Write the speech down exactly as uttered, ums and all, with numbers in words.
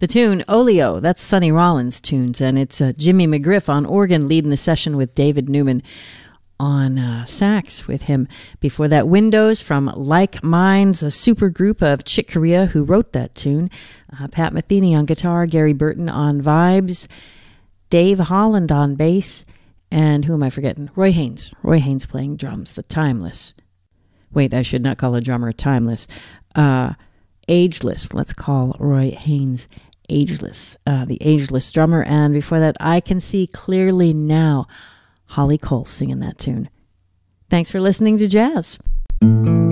The tune, Oleo, that's Sonny Rollins' tunes, and it's uh, Jimmy McGriff on organ leading the session with David Newman on uh, sax with him. Before that, Windows from Like Minds, a super group of Chick Corea who wrote that tune. Uh, Pat Metheny on guitar, Gary Burton on vibes, Dave Holland on bass, and who am I forgetting? Roy Haynes. Roy Haynes playing drums, the Timeless. Wait, I should not call a drummer Timeless. Uh, ageless. Let's call Roy Haynes Ageless. Uh, the Ageless drummer. And before that, I Can See Clearly Now. Holly Cole singing that tune. Thanks for listening to Jazz.